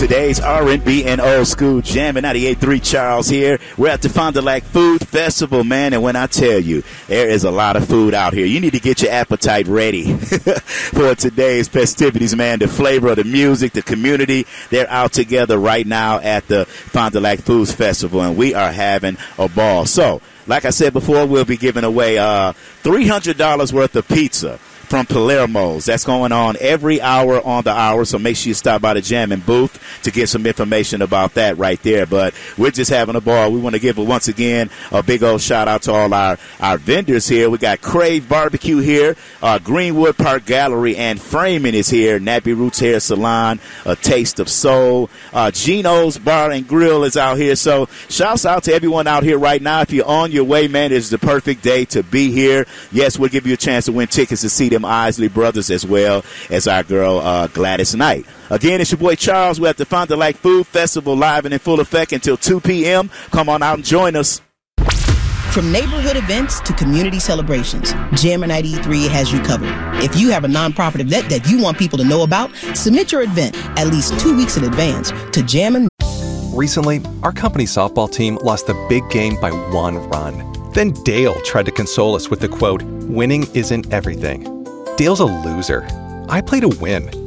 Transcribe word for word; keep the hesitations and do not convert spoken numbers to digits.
Today's R and B and old school jam at ninety-eight point three Charles here. We're at the Fond du Lac Food Festival, man, and when I tell you, there is a lot of food out here. You need to get your appetite ready for today's festivities, man. The flavor of the music, the community, they're out together right now at the Fond du Lac Food Festival, and we are having a ball. So, like I said before, we'll be giving away uh, three hundred dollars worth of pizza from Palermo's. That's going on every hour on the hour, so make sure you stop by the Jammin' booth to get some information about that right there. But we're just having a ball. We want to give, once again, a big old shout-out to all our, our vendors here. We got Crave Barbecue here, uh, Greenwood Park Gallery and Framing is here, Nappy Roots Hair Salon, A Taste of Soul, uh, Gino's Bar and Grill is out here. So shouts out to everyone out here right now. If you're on your way, man, it's the perfect day to be here. Yes, we'll give you a chance to win tickets to see them Isley Brothers as well as our girl uh, Gladys Knight. Again, it's your boy Charles. We're at the Fond du Lac Food Festival live and in full effect until two p.m. Come on out and join us. From neighborhood events to community celebrations, Jammin' ninety-eight point three has you covered. If you have a nonprofit event that you want people to know about, submit your event at least two weeks in advance to Jammin'. Recently, our company softball team lost the big game by one run. Then Dale tried to console us with the quote, "Winning isn't everything." Dale's a loser. I play to win.